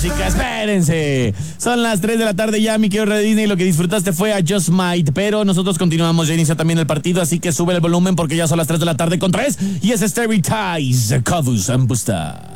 música, espérense. Son las 3 de la tarde ya, mi querido Red Disney. Lo que disfrutaste fue a Just Might, pero nosotros continuamos. Ya inicia también el partido, así que sube el volumen porque ya son las 3 de la tarde con 3. Y es Starry Ties, Covus and Busta.